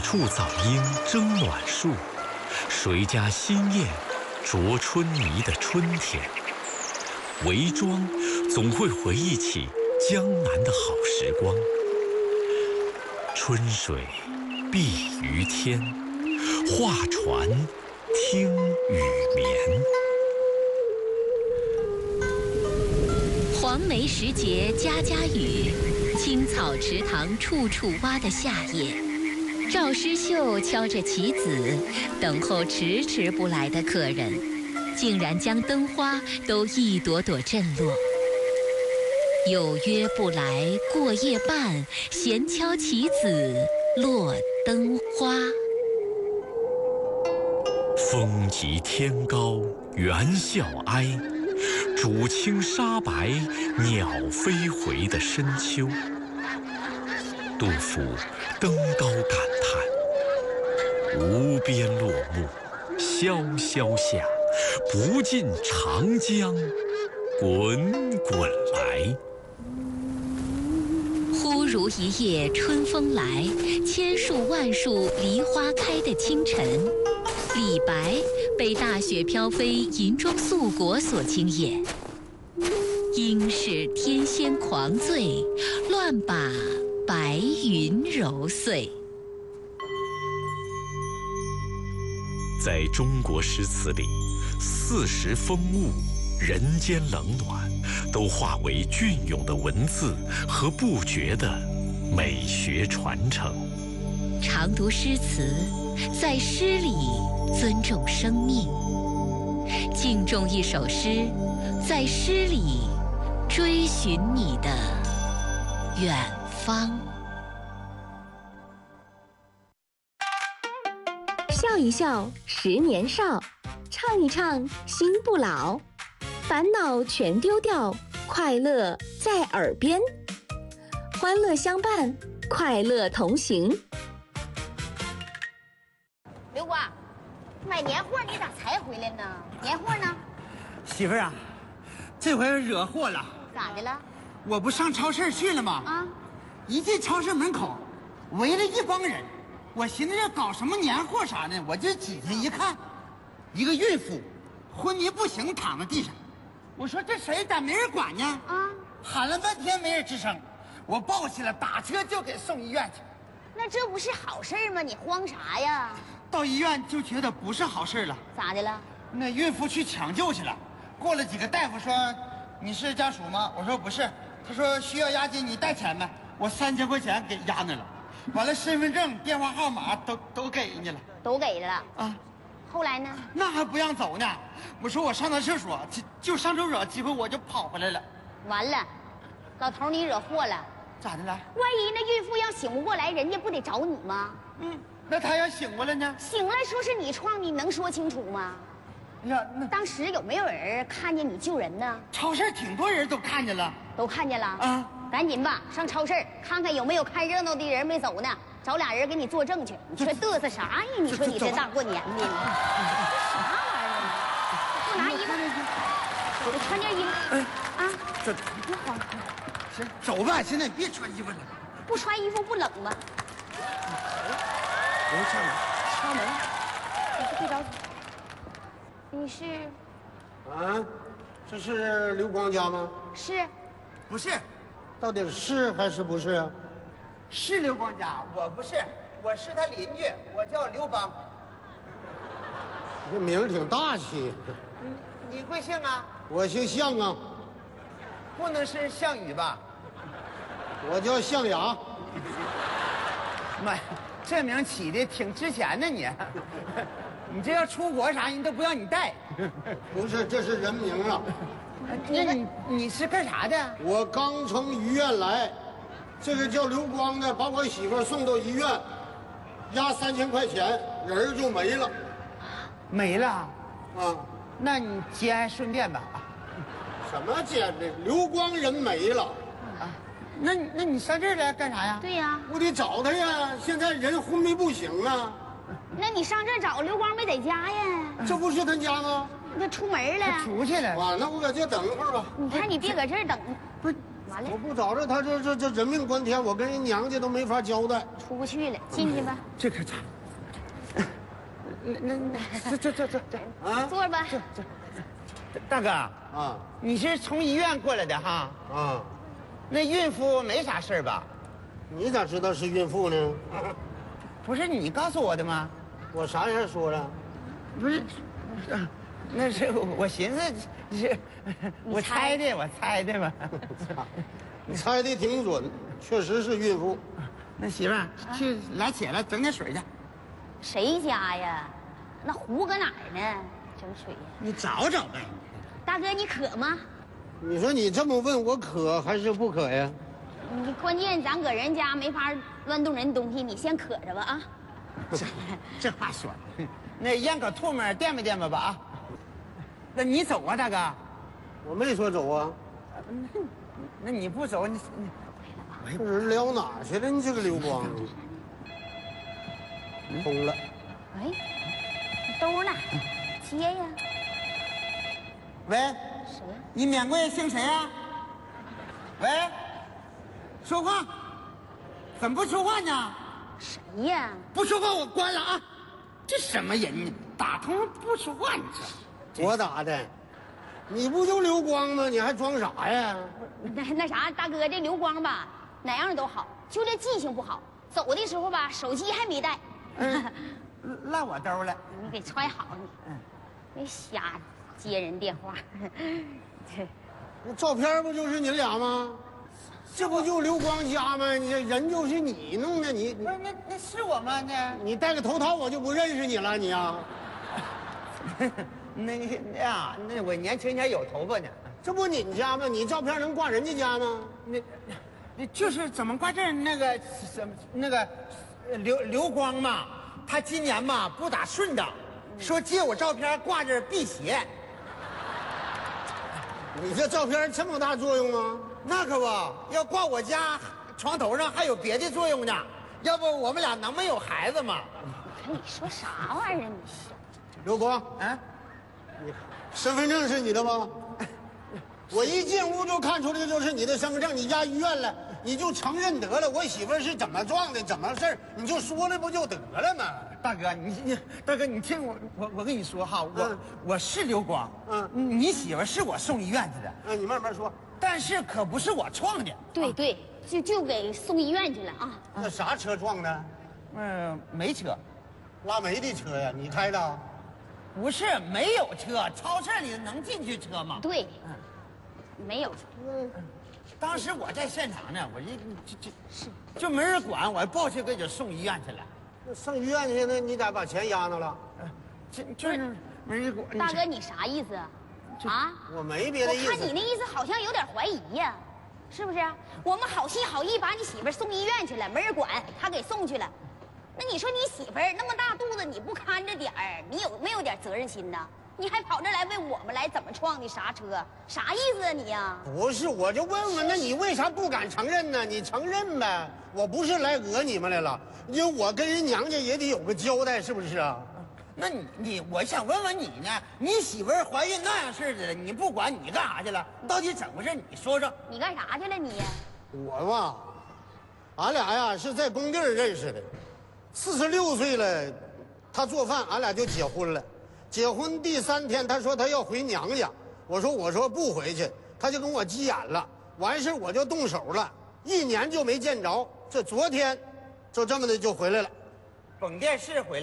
处早莺争暖树，谁家新燕啄春泥的春天。韦庄总会回忆起江南的好时光。春水碧于天，画船听雨眠。 黄梅时节家家雨，青草池塘处处蛙的夏夜，赵诗秀敲着棋子，等候迟迟不来的客人，竟然将灯花都一朵朵震落。有约不来过夜半，闲敲棋子落灯花。 风急天高猿啸哀，渚清沙白鸟飞回的深秋。杜甫登高感叹：无边落木萧萧下，不尽长江滚滚来。 忽如一夜春风来，千树万树梨花开的清晨，李白被大雪飘飞银装素裹所惊艳。应是天仙狂醉，乱把白云揉碎。 在中国诗词里，四时风物、人间冷暖，都化为隽永的文字和不绝的美学传承。 常读诗词，在诗里尊重生命；敬重一首诗，在诗里追寻你的远方。 笑一笑10年少，唱一唱心不老，烦恼全丢掉，快乐在耳边，欢乐相伴，快乐同行。 刘瓜，买年货你咋才回来呢？年货呢？ 媳妇儿啊，这回惹祸了。 咋的了？ 我不上超市去了吗？ 啊！ 一进超市门口，围了一帮人。我寻思这搞什么年货啥的，我就挤进一看，一个孕妇昏迷不醒躺在地上。我说这谁咋没人管呢？ 啊！ 喊了半天没人吱声，我抱起来打车就给送医院去。 那这不是好事吗？你慌啥呀？ 到医院就觉得不是好事了。 咋的了？ 那孕妇去抢救去了，过了几个大夫说：“你是家属吗？”我说不是。他说需要押金，你带钱没？我3000块钱给押那了。完了，身份证、电话号码都给人家了， 都给了啊。 后来呢？ 那还不让走呢。我说我上趟厕所，就上厕所机会我就跑回来了。 完了，老头你惹祸了。 咋的了？ 万一那孕妇要醒不过来，人家不得找你吗？ 那他要醒过来呢？ 醒来说是你撞，你能说清楚吗？ 呀，那当时有没有人看见你救人呢？ 超市挺多人都看见了。 都看见了啊！ 赶紧吧，上超市看看有没有看热闹的人没走呢，找俩人给你作证去。你说嘚瑟啥呀？你说你这大过年的，啥玩意儿？不拿衣服，我穿件衣服。啊， 这别慌， 行，走吧。现在别穿衣服了。 不穿衣服不冷吗？ 我要敲门。 敲门，你别着急。你是？ 啊，这是刘光家吗？ 是。 不是。 到底是还是不是啊？ 是刘光家，我不是，我是他邻居，我叫刘邦。 这名儿挺大气。 你贵姓啊？ 我姓项啊。 不能是项羽吧？ 我叫项雅。 妈，这名起的挺值钱呢你。你这要出国啥人都不让你带。 不是，这是人名啊。 那你是干啥的？ 我刚从医院来，这个叫刘光的把我媳妇送到医院，押3000块钱，人就没了。 没了？ 啊， 那你节哀顺变吧。 什么节哀？刘光人没了。 啊，那你上这儿来干啥呀？ 对呀， 我得找他呀，现在人昏迷不醒啊。 那你上这儿找刘光没在家呀？ 这不是他家吗？ 他出门了， 出去了。 完了，我搁这等一会儿吧。 你看你别搁这儿等。 不是， 完了我不找着他，这人命关天，我跟人娘家都没法交代。 出不去了，进去吧。 这可咋？这啊坐吧。 大哥啊你是从医院过来的哈？ 啊！ 那孕妇没啥事儿吧？ 你咋知道是孕妇呢？ 不是你告诉我的吗？ 我啥样说了？ 不是，那是我寻思是，我猜的嘛。 你猜的挺准，确实是孕妇。 那媳妇儿去来铁了，整点水去。 谁家呀？那壶搁哪儿呢？整水呀？ 你找找呗。 大哥，你渴吗？ 你说你这么问我渴还是不渴呀？ 你关键咱搁人家没法乱动人东西，你先渴着吧啊！ 这话说，那咽口唾沫垫吧垫吧吧啊。那你走啊，大哥。 我没说走啊。 那你不走，你这人撩哪去了？你这个刘光，空了。 哎，兜呢？接呀！ 喂， 谁呀？ 你免贵姓谁啊？喂，说话，怎么不说话呢？ 谁呀？ 不说话我关了啊！这什么人呢？打通不说话，你这我打的，你不就刘光吗？你还装啥呀？ 那啥，大哥，这刘光吧，哪样都好，就这记性不好。走的时候吧，手机还没带。 落我兜了。 你给揣好你，别瞎接人电话。 那照片不就是你俩吗？这不就刘光家吗？你这人就是你弄的，你不是那是我吗？ 你戴个头套我就不认识你了，你啊？ 那我年轻前有头发呢。 这不你家吗？你照片能挂人家家吗？ 那就是怎么挂这儿那个什么那个刘光嘛，他今年嘛不打顺当，说借我照片挂这儿辟邪。 你这照片这么大作用吗？ 那可不要挂我家床头上还有别的作用呢，要不我们俩能没有孩子吗？ 你说啥玩意儿？你刘光， 啊， 你身份证是你的吗？我一进屋就看出来就是你的身份证，你家医院了，你就承认得了。我媳妇是怎么撞的，怎么事儿，你就说了不就得了吗？ 大哥，大哥，你听我跟你说哈，我是刘光，你媳妇是我送医院去的， 你慢慢说。 但是可不是我撞的。 对对，就给送医院去了啊。 那啥车撞的？ 煤车， 拉煤的车呀？你开的？ 不是没有车，超市里能进去车吗？ 对，没有。 当时我在现场呢，我就没人管，我抱去给就送医院去了。 那上医院去，那你咋把钱压那了？ 就是没人管。 大哥，你啥意思啊？啊？ 我没别的意思。 我看你那意思好像有点怀疑呀，是不是？我们好心好意把你媳妇送医院去了，没人管，他给送去了。那你说你媳妇那么大肚子，你不看着点儿，你有没有点责任心呢？你还跑这来问我们来怎么撞的啥车？啥意思啊你呀？ 不是，我就问问，那你为啥不敢承认呢？你承认呗，我不是来讹你们来了，因为我跟人娘家也得有个交代，是不是啊？ 那我想问问你呢，你媳妇怀孕那样式的，你不管你干啥去了？到底怎么回事？你说说。 你干啥去了你？ 我吧，俺俩呀是在工地认识的，46岁了，他做饭，俺俩就结婚了。结婚第3天，他说他要回娘家，我说不回去，他就跟我急眼了，完事我就动手了，1年就没见着，这昨天就这么的就回来了。 甭电视回来。